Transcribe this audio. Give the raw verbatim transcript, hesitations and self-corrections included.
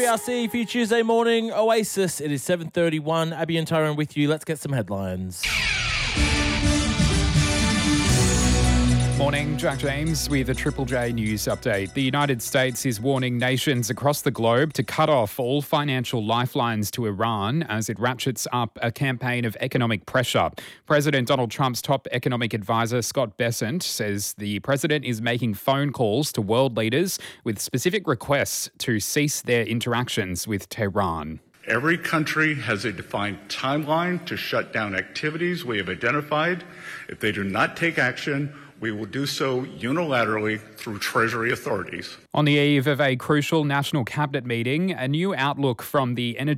P R C for your Tuesday morning Oasis. It is seven thirty-one. Abby and Tyrone with you. Let's get some headlines. Morning, Jack James with a Triple J news update. The United States is warning nations across the globe to cut off all financial lifelines to Iran as it ratchets up a campaign of economic pressure. President Donald Trump's top economic advisor, Scott Bessent, says the president is making phone calls to world leaders with specific requests to cease their interactions with Tehran. Every country has a defined timeline to shut down activities we have identified. If they do not take action, we will do so unilaterally through Treasury authorities. On the eve of a crucial national cabinet meeting, a new outlook from the Energy